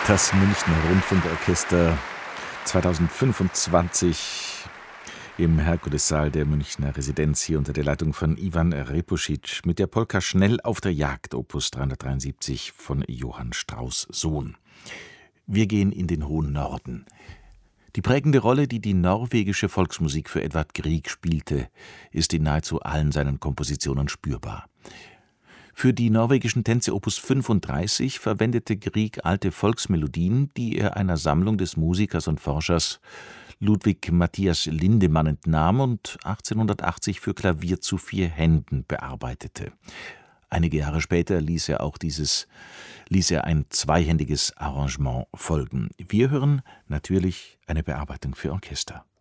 Das Münchner Rundfunkorchester 2025 im Herkulessaal der Münchner Residenz, hier unter der Leitung von Ivan Repusic mit der Polka Schnell auf der Jagd, Opus 373 von Johann Strauss Sohn. Wir gehen in den hohen Norden. Die prägende Rolle, die die norwegische Volksmusik für Edvard Grieg spielte, ist in nahezu allen seinen Kompositionen spürbar. Für die norwegischen Tänze Opus 35 verwendete Grieg alte Volksmelodien, die er einer Sammlung des Musikers und Forschers Ludwig Matthias Lindemann entnahm und 1880 für Klavier zu 4 Händen bearbeitete. Einige Jahre später ließ er ein zweihändiges Arrangement folgen. Wir hören natürlich eine Bearbeitung für Orchester.